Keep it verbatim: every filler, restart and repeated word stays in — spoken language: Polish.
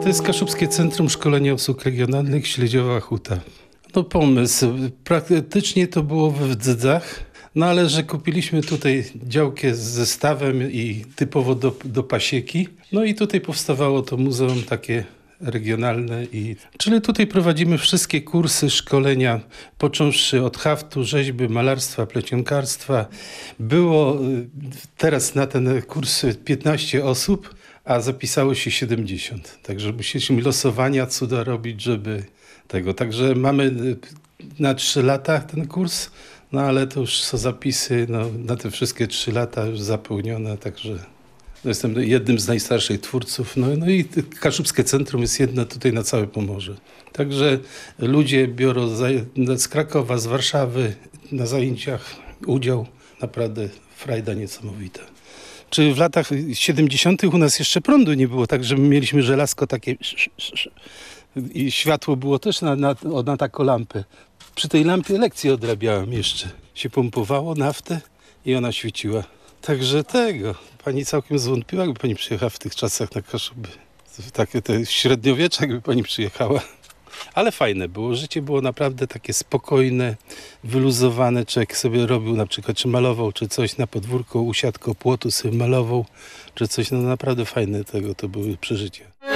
To jest Kaszubskie Centrum Szkolenia Usług Regionalnych Śledziowa Huta. No pomysł, praktycznie to było w Dzydzach, no ale że kupiliśmy tutaj działkę z zestawem i typowo do, do pasieki, no i tutaj powstawało to muzeum takie regionalne. I, czyli tutaj prowadzimy wszystkie kursy, szkolenia, począwszy od haftu, rzeźby, malarstwa, plecionkarstwa. Było teraz na ten kurs piętnaście osób, a zapisało się siedemdziesiąt. Także musieliśmy losowania cuda robić, żeby tego. Także mamy na trzy lata ten kurs, no ale to już są zapisy no, na te wszystkie trzy lata już zapełnione, także jestem jednym z najstarszych twórców. No, no i Kaszubskie Centrum jest jedno tutaj na całe Pomorze. Także ludzie biorą z Krakowa, z Warszawy na zajęciach udział. Naprawdę frajda niesamowita. Czy w latach siedemdziesiątych u nas jeszcze prądu nie było, tak że my mieliśmy żelazko takie i światło było też na, na, na taką lampę. Przy tej lampie lekcje odrabiałem jeszcze. Się pompowało naftę i ona świeciła. Także tego, pani całkiem zwątpiła, jakby pani przyjechała w tych czasach na Kaszuby. Takie te średniowiecze, jakby pani przyjechała. Ale fajne było, życie było naprawdę takie spokojne, wyluzowane. Człowiek sobie robił na przykład, czy malował, czy coś na podwórku, usiadł koło płotu sobie malował, czy coś, no naprawdę fajne tego to były przeżycia.